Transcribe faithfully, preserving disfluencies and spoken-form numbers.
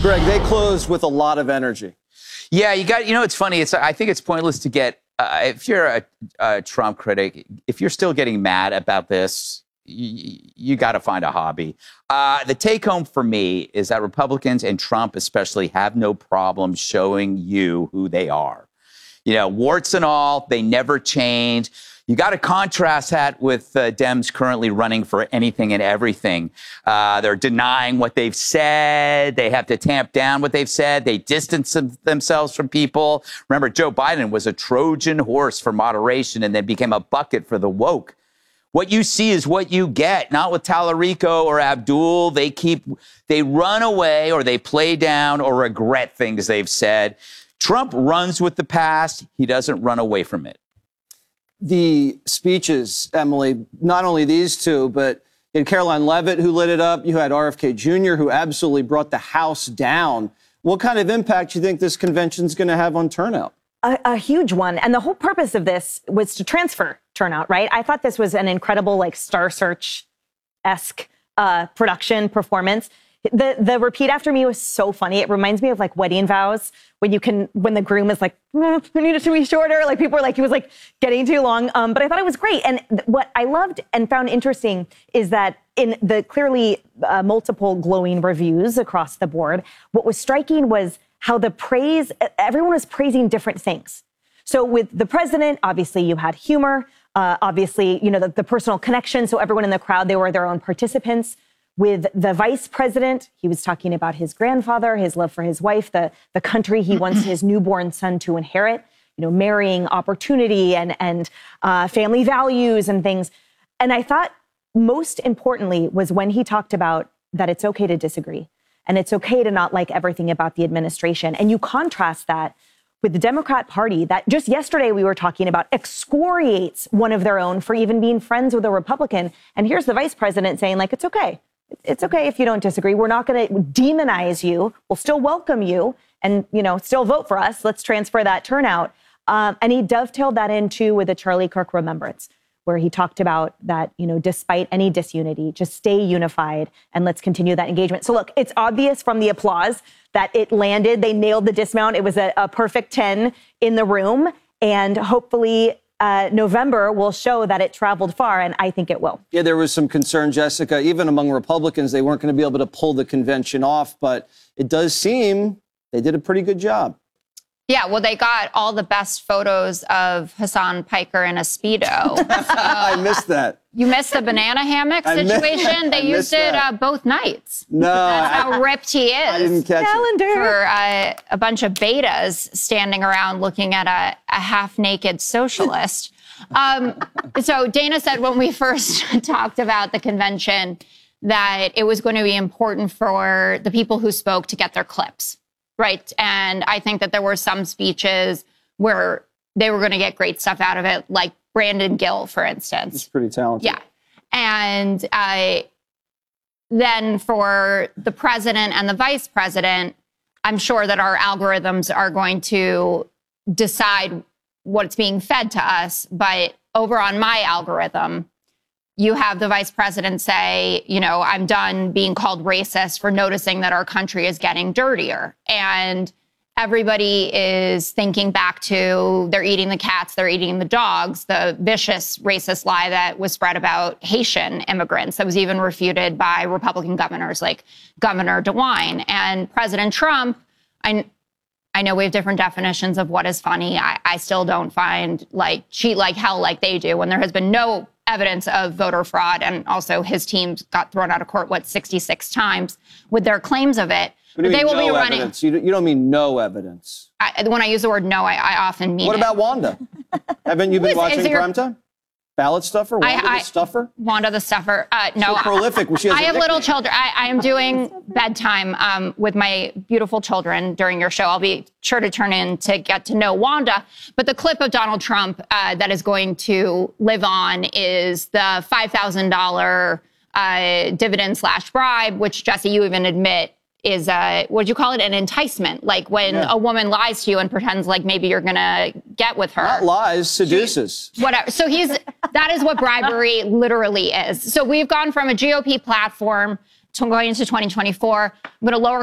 Greg, they closed with a lot of energy. Yeah, you got, you know, it's funny. It's, I think it's pointless to get, uh, if you're a, a Trump critic, if you're still getting mad about this, you, you got to find a hobby. Uh, the take home for me is that Republicans and Trump especially have no problem showing you who they are. You know, warts and all, they never change. You got to contrast that with uh, Dems currently running for anything and everything. Uh, they're denying what they've said. They have to tamp down what they've said. They distance them- themselves from people. Remember, Joe Biden was a Trojan horse for moderation and then became a bucket for the woke. What you see is what you get, not with Tallarico or Abdul. They keep, they run away or they play down or regret things they've said. Trump runs with the past. He doesn't run away from it. The speeches, Emily, not only these two, but you had Caroline Leavitt, who lit it up. You had R F K Junior, who absolutely brought the House down. What kind of impact do you think this convention is going to have on turnout? A, a huge one. And the whole purpose of this was to transfer turnout, right? I thought this was an incredible, like, Star Search-esque uh, production performance. The the repeat after me was so funny. It reminds me of like wedding vows when you can, when the groom is like, mm, I need it to be shorter. Like people were like, he was like getting too long. Um, but I thought it was great. And th- what I loved and found interesting is that in the clearly uh, multiple glowing reviews across the board, what was striking was how the praise, everyone was praising different things. So with the president, obviously you had humor, uh, obviously, you know, the, the personal connection. So everyone in the crowd, they were their own participants. With the vice president, he was talking about his grandfather, his love for his wife, the, the country he wants his newborn son to inherit, you know, marrying opportunity and, and uh, family values and things. And I thought most importantly was when he talked about that it's okay to disagree and it's okay to not like everything about the administration. And you contrast that with the Democrat Party that just yesterday we were talking about excoriates one of their own for even being friends with a Republican. And here's the vice president saying, like, it's okay. It's okay if you don't disagree. We're not going to demonize you. We'll still welcome you and, you know, still vote for us. Let's transfer that turnout. Um, and he dovetailed that into with the Charlie Kirk Remembrance, where he talked about that, you know, despite any disunity, just stay unified and let's continue that engagement. So look, it's obvious from the applause that it landed. They nailed the dismount. It was a, a perfect ten in the room. And hopefully Uh, November will show that it traveled far, and I think it will. Yeah, there was some concern, Jessica, even among Republicans, they weren't going to be able to pull the convention off, but it does seem they did a pretty good job. Yeah, well, they got all the best photos of Hassan Piker in a Speedo. So I missed that. You missed the banana hammock situation? They used it uh, both nights. No. That's I, how ripped he is. I didn't catch Calendar. it. For uh, a bunch of betas standing around looking at a, a half-naked socialist. um, so Dana said when we first talked about the convention that it was going to be important for the people who spoke to get their clips. Right. And I think that there were some speeches where they were going to get great stuff out of it, like Brandon Gill, for instance. He's pretty talented. Yeah. And uh, then for the president and the vice president, I'm sure that our algorithms are going to decide what's being fed to us. But over on my algorithm, you have the vice president say, you know, I'm done being called racist for noticing that our country is getting dirtier. And everybody is thinking back to they're eating the cats, they're eating the dogs, the vicious racist lie that was spread about Haitian immigrants that was even refuted by Republican governors like Governor DeWine. And President Trump, I, I know we have different definitions of what is funny. I, I still don't find like cheat like hell like they do when there has been no evidence of voter fraud. And also his team got thrown out of court, what, sixty-six times with their claims of it. What do you they mean will no be running. Evidence? You, don't, you don't mean no evidence. I, when I use the word no, I, I often mean What it. about Wanda? Haven't you been Is- watching is your- Primetime? Ballot stuffer? Wanda I- I- the stuffer? Wanda the stuffer. Uh, no, So prolific. She has I a have little nickname. children. I, I am doing bedtime um, with my beautiful children during your show. I'll be sure to turn in to get to know Wanda. But the clip of Donald Trump uh, that is going to live on is the five thousand dollars uh, dividend slash bribe, which, Jesse, you even admit is, uh, what do you call it, an enticement? Like when Yeah. a woman lies to you and pretends like maybe you're going to get with her. Not lies, seduces. Whatever. So he's, that is what bribery literally is. So we've gone from a G O P platform to going into twenty twenty-four. I'm going to lower